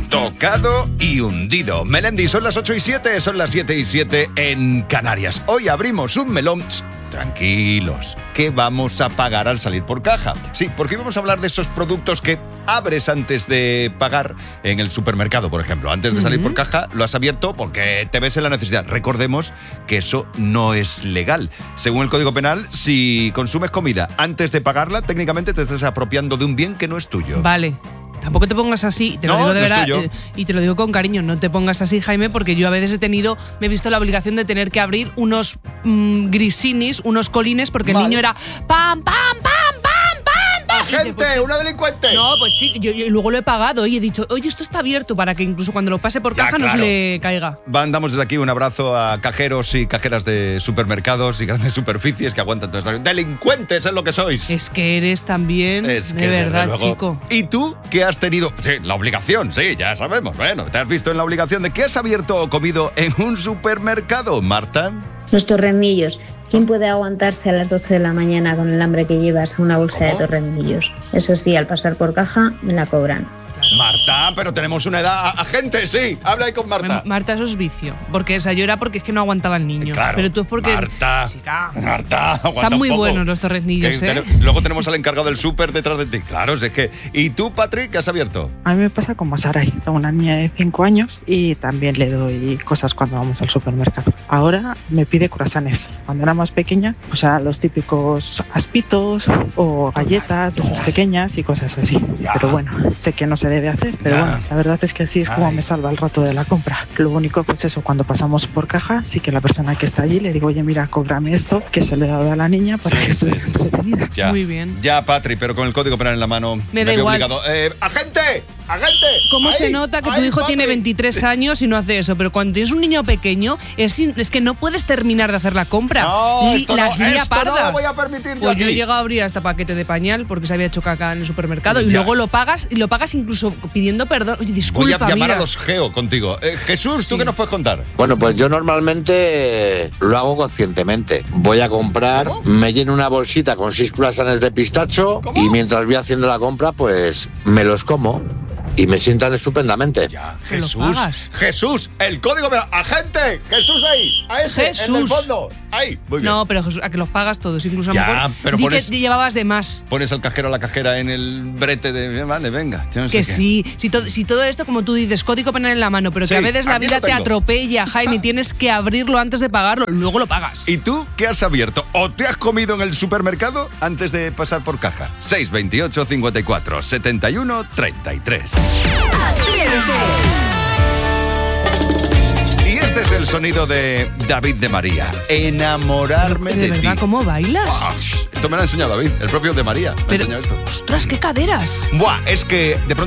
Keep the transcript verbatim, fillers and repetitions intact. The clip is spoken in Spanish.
Tocado y hundido. Melendi, son las ocho y siete, son las siete y siete en Canarias. Hoy abrimos un melón. Shh, tranquilos, ¿qué vamos a pagar al salir por caja? Sí, porque vamos a hablar de esos productos que abres antes de pagar en el supermercado, por ejemplo. Antes de salir uh-huh. por caja, lo has abierto porque te ves en la necesidad. Recordemos que eso no es legal. Según el Código Penal, si consumes comida antes de pagarla, técnicamente te estás apropiando de un bien que no es tuyo. Vale. Tampoco te pongas así, te lo no, digo de no verdad, y te lo digo con cariño, no te pongas así, Jaime, porque yo a veces he tenido, me he visto la obligación de tener que abrir unos mmm, grisinis, unos colines, porque vale. el niño era pam, pam, pam, pam, pam, pam. ¡Agente, pues, una delincuente! No, pues sí, yo, yo luego lo he pagado y he dicho, oye, esto está abierto para que incluso cuando lo pase por ya, caja claro. no se le caiga. Mandamos desde aquí un abrazo a cajeros y cajeras de supermercados y grandes superficies que aguantan todo esto. ¡Delincuentes es lo que sois! Es que eres también, es de que, verdad, chico. ¿Y tú qué has tenido? Sí, la obligación, sí, ya sabemos. Bueno, te has visto en la obligación de que has abierto o comido en un supermercado, Marta. Los torrenillos. ¿Quién puede aguantarse a las doce de la mañana con el hambre que llevas a una bolsa ¿Cómo? de torrenillos? Eso sí, al pasar por caja me la cobran. Marta, pero tenemos una edad agente, sí. Habla ahí con Marta. Marta, eso es vicio. Porque esa yo era porque es que no aguantaba el niño. Claro. Pero tú es porque. Marta. Chica. Marta, aguanta Están muy un poco. buenos los torrenillos, que, ¿eh? Luego tenemos al encargado del súper detrás de ti. Claro, es que. ¿Y tú, Patrick, qué has abierto? A mí me pasa como Saray. Tengo una niña de cinco años y también le doy cosas cuando vamos al supermercado. Ahora me pide croissants. Cuando era más pequeña, o sea, los típicos aspitos o galletas, esas pequeñas y cosas así. Ya. Pero bueno, sé que no se debe hacer, pero ya. bueno. La verdad es que así es como Ay. me salva el rato de la compra. Lo único, pues eso, cuando pasamos por caja, sí que la persona que está allí le digo, oye, mira, cóbrame esto, que se le he dado a la niña para sí, que esté entretenida. Ya. Muy bien. Ya, Patri, pero con el Código Penal en la mano me, me da igual. Obligado. Eh, ¡Agente! ¡Agente! ¿Cómo ahí, se nota que ahí, tu hijo Patri. tiene veintitrés años y no hace eso? Pero cuando tienes un niño pequeño, es, es que no puedes terminar de hacer la compra. No, Li, esto las no, lía esto pardas. no lo voy a permitir yo Pues aquí. yo he llegado a abrir hasta paquete de pañal porque se había hecho caca en el supermercado ya. y luego lo pagas y lo pagas incluso pidiendo perdón. Oye, disculpa, Voy a llamar mira. a los Geo contigo. Eh, Jesús, ¿tú sí. qué nos puedes contar? Bueno, pues yo normalmente lo hago conscientemente. Voy a comprar, ¿Cómo? me lleno una bolsita con seis croissants de pistacho ¿Cómo? y mientras voy haciendo la compra, pues me los como. Y me sientan estupendamente. Ya, Jesús, Jesús, el código penal. ¡Agente! ¡Jesús ahí! ¡A ese! Jesús. ¡En el fondo! ¡Ahí! Muy bien. No, pero Jesús, a que los pagas todos. Incluso ya, a lo mejor pero di pones, que llevabas de más. Pones al cajero a la cajera en el brete de... Vale, venga. Yo no que sé sí. Si todo, si todo esto, como tú dices, código penal en la mano, pero que sí, a veces la vida te atropella, Jaime, y tienes que abrirlo antes de pagarlo. Luego lo pagas. ¿Y tú qué has abierto? ¿O te has comido en el supermercado antes de pasar por caja? seis veintiocho, cincuenta y cuatro, setenta y uno, treinta y tres. Y este es el sonido de David de María. Enamorarme ¿De, de, de verdad, ti. ¿Cómo bailas? Oh, esto me lo ha enseñado David, el propio de María. Me Pero, ha enseñado esto. ¡Ostras, qué caderas! Buah, es que de pronto